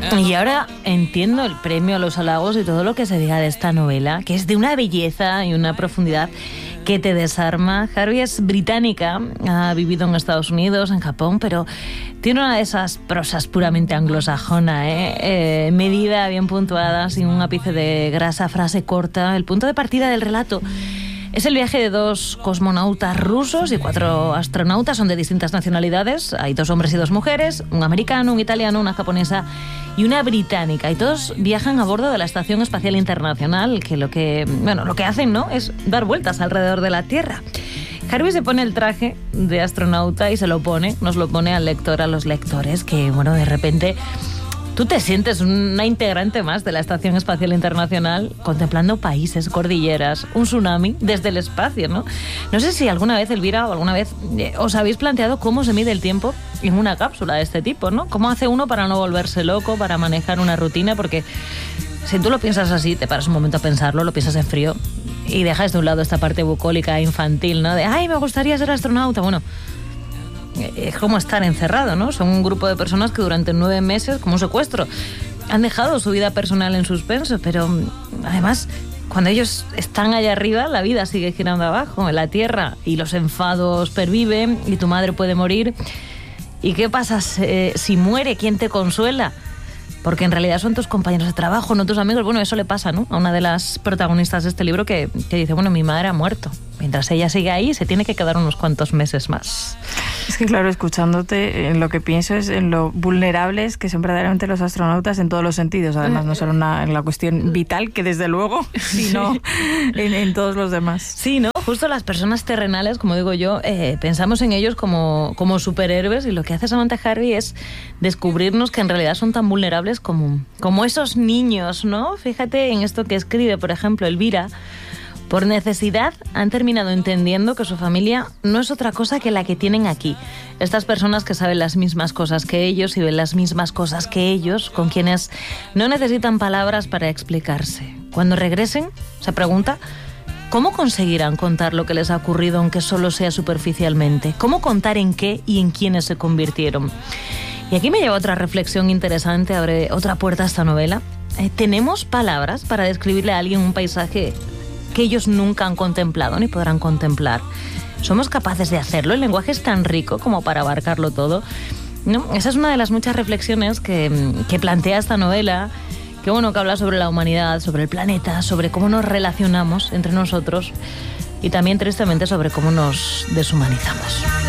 Y ahora entiendo el premio a los halagos y todo lo que se diga de esta novela, que es de una belleza y una profundidad que te desarma. Harvey es británica, ha vivido en Estados Unidos, en Japón, pero tiene una de esas prosas puramente anglosajona, medida, bien puntuada, sin un ápice de grasa, frase corta. El punto de partida del relato es el viaje de 2 cosmonautas rusos y 4 astronautas, son de distintas nacionalidades. Hay 2 hombres y 2 mujeres, un americano, un italiano, una japonesa y una británica. Y todos viajan a bordo de la Estación Espacial Internacional, que lo que hacen, ¿no?, es dar vueltas alrededor de la Tierra. Harvey se pone el traje de astronauta y nos lo pone al lector, a los lectores, que, de repente tú te sientes una integrante más de la Estación Espacial Internacional, contemplando países, cordilleras, un tsunami desde el espacio, ¿no? No sé si alguna vez, Elvira, o alguna vez os habéis planteado cómo se mide el tiempo en una cápsula de este tipo, ¿no? ¿Cómo hace uno para no volverse loco, para manejar una rutina? Porque si tú lo piensas así, te paras un momento a pensarlo, lo piensas en frío y dejas de un lado esta parte bucólica infantil, ¿no? De, ¡ay, me gustaría ser astronauta! Bueno, es como estar encerrado, ¿no? Son un grupo de personas que durante 9 meses, como un secuestro, han dejado su vida personal en suspenso, pero además, cuando ellos están allá arriba, la vida sigue girando abajo, en la Tierra, y los enfados perviven, y tu madre puede morir. ¿Y qué pasa si muere? ¿Quién te consuela? Porque en realidad son tus compañeros de trabajo, no tus amigos. Bueno, eso le pasa, ¿no?, a una de las protagonistas de este libro que dice, mi madre ha muerto. Mientras ella sigue ahí, se tiene que quedar unos cuantos meses más. Es que, claro, escuchándote, en lo que pienso es en lo vulnerables que son verdaderamente los astronautas en todos los sentidos. Además, no solo en la cuestión vital, que desde luego, sino en todos los demás. Sí, ¿no? Justo las personas terrenales, como digo yo, pensamos en ellos como superhéroes, y lo que hace Samantha Harvey es descubrirnos que en realidad son tan vulnerables como esos niños, ¿no? Fíjate en esto que escribe, por ejemplo, Elvira. Por necesidad han terminado entendiendo que su familia no es otra cosa que la que tienen aquí. Estas personas que saben las mismas cosas que ellos y ven las mismas cosas que ellos, con quienes no necesitan palabras para explicarse. Cuando regresen, se pregunta, ¿cómo conseguirán contar lo que les ha ocurrido aunque solo sea superficialmente? ¿Cómo contar en qué y en quiénes se convirtieron? Y aquí me lleva otra reflexión interesante, abre otra puerta a esta novela. ¿Tenemos palabras para describirle a alguien un paisaje que ellos nunca han contemplado ni podrán contemplar? ¿Somos capaces de hacerlo? ¿El lenguaje es tan rico como para abarcarlo todo? ¿No? Esa es una de las muchas reflexiones que plantea esta novela, que habla sobre la humanidad, sobre el planeta, sobre cómo nos relacionamos entre nosotros y también, tristemente, sobre cómo nos deshumanizamos.